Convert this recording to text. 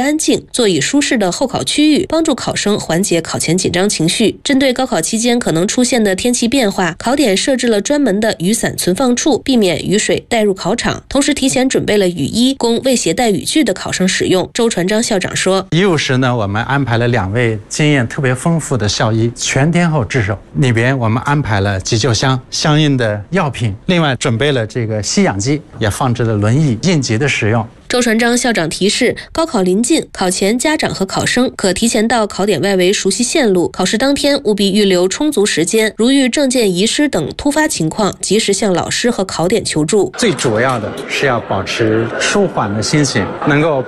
安静、座椅舒适的候考区域，帮助考生缓解考前紧张情绪。针对高考期间可能出现的天气变化，考点设置了专门的雨伞存放处，避免雨水带入考场，同时提前准备了雨衣，供未携带雨具的考生使用。周传章校长说， 医务室呢，我们安排了2位经验特别丰富的校医全天候值守，里边我们安排了急救箱、相应的药品，另外准备了这个吸氧机，也放置了轮椅，应急的使用。 周传章校长提示，高考临近，考前家长和考生可提前到考点外围熟悉线路，考试当天务必预留充足时间，如遇证件遗失等突发情况，及时向老师和考点求助。 最主要的是要保持舒缓的心情，能够